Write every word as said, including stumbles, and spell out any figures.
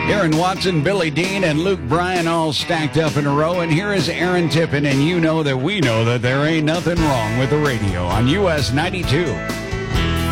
Aaron Watson, Billy Dean, and Luke Bryan all stacked up in a row. And here is Aaron Tippin, and you know that we know that there ain't nothing wrong with the radio on U S ninety-two.